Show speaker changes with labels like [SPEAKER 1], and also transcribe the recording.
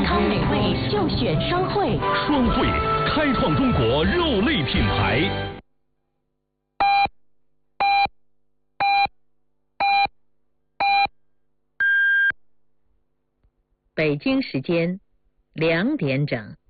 [SPEAKER 1] 康美味就选双汇。
[SPEAKER 2] 双汇开创中国肉类品牌。
[SPEAKER 3] 北京时间2点整。